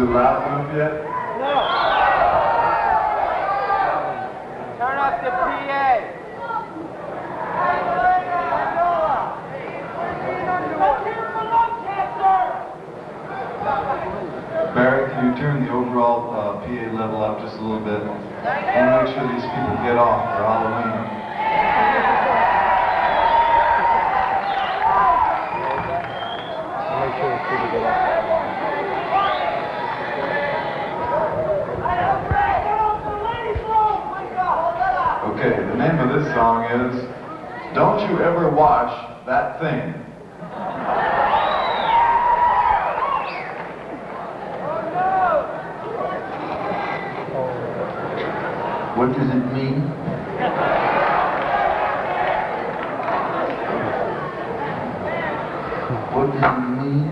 it loud enough yet? No. Turn off the PA. Barry, can you turn the overall PA level up just a little bit? I want to make sure these people get off for Halloween. Make sure these people get off. Okay, the name of this song is Don't You Ever Watch That Thing. What does it mean? What does it mean?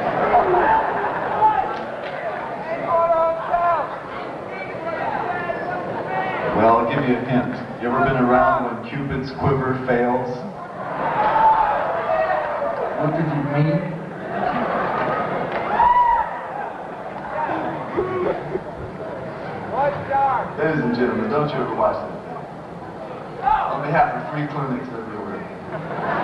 Well, I'll give you a hint. You ever been around when Cupid's quiver fails? What does it mean? Ladies and gentlemen, don't you ever watch that. On behalf of free clinics everywhere.